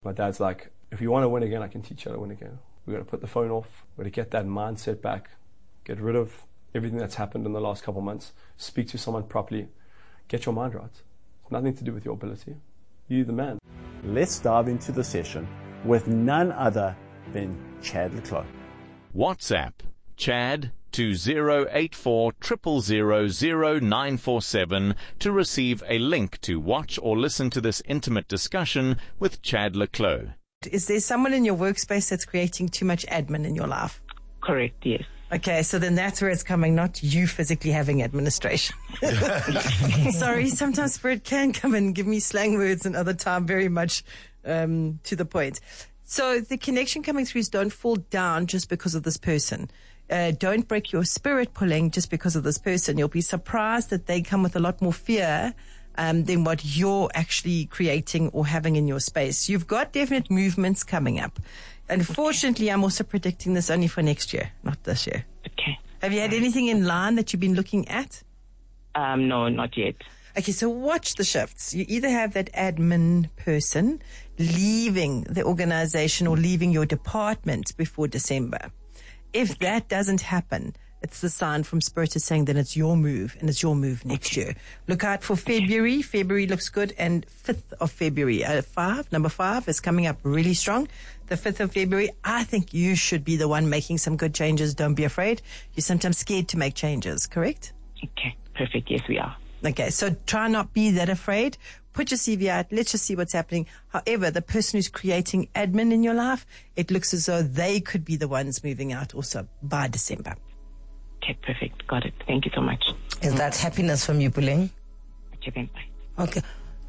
My dad's like, if you want to win again, I can teach you how to win again. We've got to put the phone off. We've got to get that mindset back. Get rid of everything that's happened in the last couple of months. Speak to someone properly. Get your mind right. It's nothing to do with your ability. You're the man. Let's dive into the session with none other than Chad le Clos. WhatsApp Chad to 084 000 947 to receive a link to watch or listen to this intimate discussion with Chad le Clos. Is there someone in your workspace that's creating too much admin in your life? Correct, yes. Okay, so then that's where it's coming, not you physically having administration. Sorry, sometimes Spirit can come and give me slang words and other time very much to the point. So the connection coming through is don't fall down just because of this person. Don't break your spirit pulling just because of this person. You'll be surprised that they come with a lot more fear than what you're actually creating or having in your space. You've got definite movements coming up. Unfortunately, I'm also predicting this only for next year, not this year. Okay. Have you had anything in line that you've been looking at? No, not yet. Okay, so watch the shifts. You either have that admin person leaving the organization or leaving your department before December. If that doesn't happen, it's the sign from Spirit is saying that it's your move, and it's your move next year. Look out for February. February looks good, and 5th of February, number 5 is coming up really strong. The 5th of February, I think you should be the one making some good changes. Don't be afraid. You're sometimes scared to make changes, correct? Okay, perfect. Yes, we are. Okay, so try not be that afraid. Put your CV out. Let's just see what's happening. However, the person who's creating admin in your life, it looks as though they could be the ones moving out also by December. Okay, perfect. Got it. Thank you so much. Is that happiness from you, Puleng? Okay, then bye. Okay.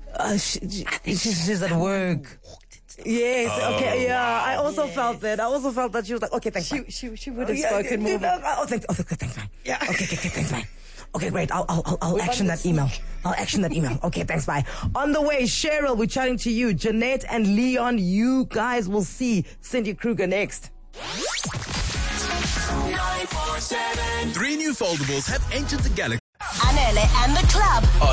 She's at work. Yes, okay, yeah. I also felt that. She was like, okay, thanks. She would have spoken more. Thanks, fine. Yeah. Okay, thanks, fine. Okay, great. I'll action that email. Okay, thanks, bye. On the way, Cheryl, we're chatting to you. Jeanette and Leon, you guys will see Cindy Kruger next. 947. 3 new foldables have entered the galaxy. Anele and the club On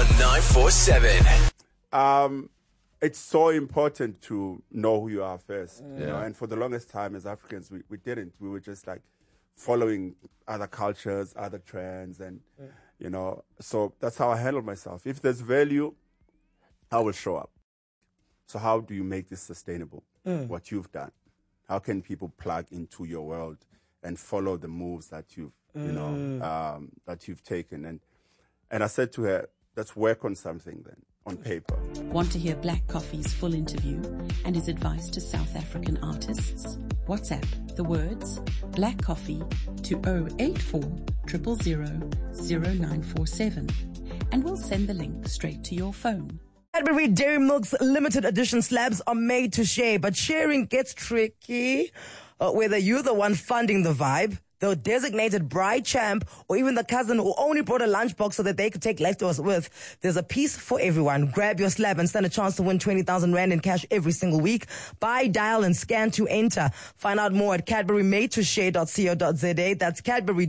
947. It's so important to know who you are first. You know? And for the longest time as Africans, we didn't. We were just like following other cultures, other trends, and you know, so that's how I handle myself. If there's value, I will show up. So how do you make this sustainable? What you've done? How can people plug into your world and follow the moves that you've, that you've taken? And I said to her, let's work on something then, on paper. Want to hear Black Coffee's full interview and his advice to South African artists? WhatsApp the words Black Coffee to 084 000 0947 and we'll send the link straight to your phone. Cadbury Dairy Milk's limited edition slabs are made to share, but sharing gets tricky. Whether you're the one funding the vibe, the designated bride champ, or even the cousin who only brought a lunchbox so that they could take leftovers with, there's a piece for everyone. Grab your slab and stand a chance to win 20,000 Rand in cash every single week. Buy, dial, and scan to enter. Find out more at cadburymadetoshare.co.za. That's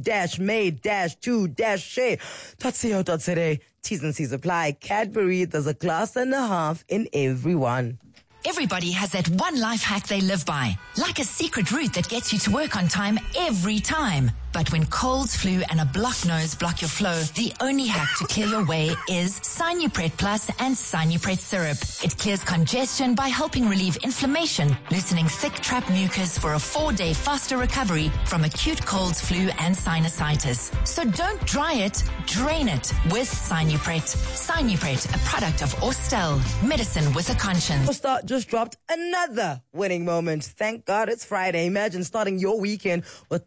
cadbury-made-to-share.co.za. T's and C's apply. Cadbury, there's a glass and a half in everyone. Everybody has that one life hack they live by, like a secret route that gets you to work on time every time. But when colds, flu, and a blocked nose block your flow, the only hack to clear your way is Sinupret Plus and Sinupret Syrup. It clears congestion by helping relieve inflammation, loosening thick trapped mucus for a 4-day faster recovery from acute colds, flu, and sinusitis. So don't dry it, drain it with Sinupret. Sinupret, a product of Austell, medicine with a conscience. Star just dropped another winning moment. Thank God it's Friday. Imagine starting your weekend with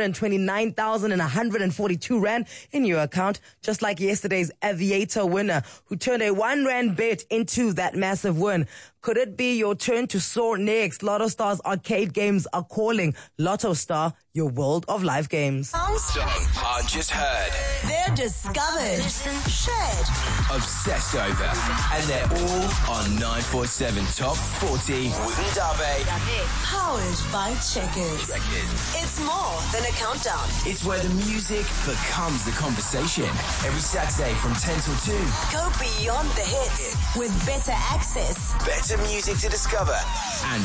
229,142 Rand in your account, just like yesterday's Aviator winner who turned a 1 Rand bet into that massive win. Could it be your turn to soar next? Lotto Star's arcade games are calling. Lotto Star, your world of live games. Songs are just heard, They're discovered, shared, obsessed over, and they're all on 947 Top 40 with Ndabe. powered by Checkers. It's more than a countdown. It's where the music becomes the conversation. Every Saturday from 10 till 2. Go beyond the hits with better access. Better music to discover and